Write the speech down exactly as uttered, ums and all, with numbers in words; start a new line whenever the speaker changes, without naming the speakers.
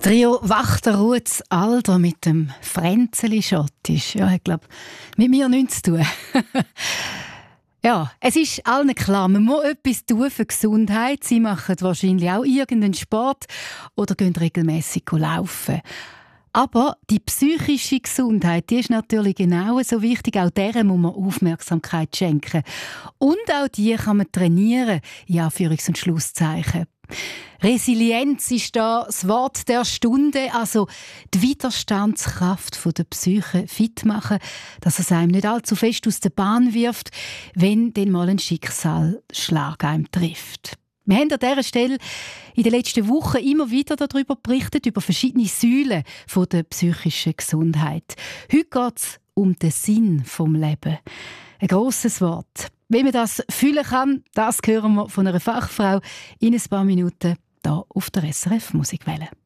Trio Wachter Ruths Alder mit dem Fränzeli Schottisch. Ja, ich glaube, mit mir nichts zu tun. Ja, es ist allen klar, man muss etwas tun für Gesundheit. Sie machen wahrscheinlich auch irgendeinen Sport oder gehen regelmässig laufen. Aber die psychische Gesundheit, die ist natürlich genauso wichtig. Auch der muss man Aufmerksamkeit schenken. Und auch die kann man trainieren, in Anführungs- und Schlusszeichen. Resilienz ist da das Wort der Stunde, also die Widerstandskraft von der Psyche fit machen, dass es einem nicht allzu fest aus der Bahn wirft, wenn dann mal ein Schicksalsschlag einem trifft. Wir haben an dieser Stelle in den letzten Wochen immer wieder darüber berichtet, über verschiedene Säulen von der psychischen Gesundheit. Heute geht es um den Sinn vom Leben. Ein grosses Wort. Wie man das fühlen kann, das hören wir von einer Fachfrau in ein paar Minuten hier auf der S R F Musikwelle.